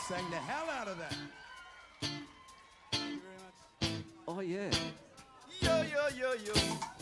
Sang the hell out of that. Thank you very much. Oh, yeah. Yo, yo, yo, yo.